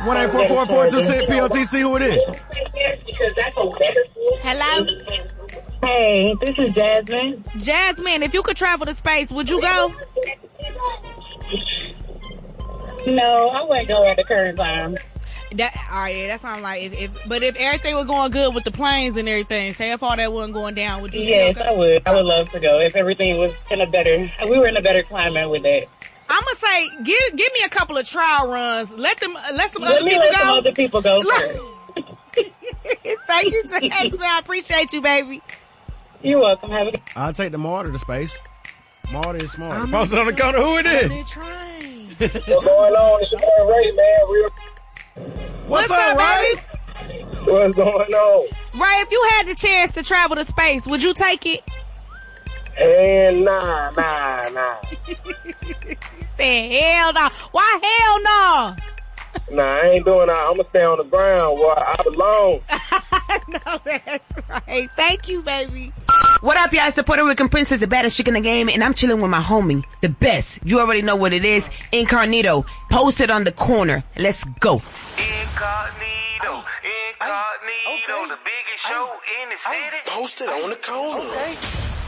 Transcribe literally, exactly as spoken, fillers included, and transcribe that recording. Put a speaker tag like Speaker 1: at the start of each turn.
Speaker 1: one eight four four, four two six, P O T C, who it is?
Speaker 2: Hello?
Speaker 3: Hey, this is Jasmine.
Speaker 2: Jasmine, if you could travel to space, would you go?
Speaker 3: No, I wouldn't go at the current time.
Speaker 2: That, all right, yeah, that sounds like if, if, but if everything was going good with the planes and everything, say if all that wasn't going down, would you
Speaker 3: Yes,
Speaker 2: still go?
Speaker 3: I would. I would love to go if everything was in a better, we were in a better climate with that.
Speaker 2: I'm gonna say, give give me a couple of trial runs. Let them, let some
Speaker 3: Let
Speaker 2: other
Speaker 3: me
Speaker 2: people
Speaker 3: let
Speaker 2: go.
Speaker 3: some other people go first.
Speaker 2: Thank you, Jasmine. I appreciate you, baby.
Speaker 3: You're welcome. Have a good
Speaker 1: I'll take the Marty to space. Marty is smart.
Speaker 2: I'm
Speaker 1: Post it on the corner. Who it is?
Speaker 4: What's going on? It's your boy Ray, man. Real.
Speaker 1: What's,
Speaker 2: What's
Speaker 1: up,
Speaker 2: up,
Speaker 1: Ray?
Speaker 2: baby?
Speaker 4: What's going on?
Speaker 2: Ray, if you had the chance to travel to space, would you take it?
Speaker 4: And nah, nah, nah.
Speaker 2: He said, hell no. Why hell no?
Speaker 4: Nah, I ain't doing that. I'm going to stay on the ground where I belong.
Speaker 2: No, that's right. Thank you, baby.
Speaker 5: What up, y'all? It's the Puerto Rican princess, the baddest chick in the game, and I'm chilling with my homie, the best. You already know what it is. Incognito. Posted on the corner. Let's go.
Speaker 6: Incognito, incognito, the biggest show in the city.
Speaker 7: Posted on the corner.
Speaker 6: Okay.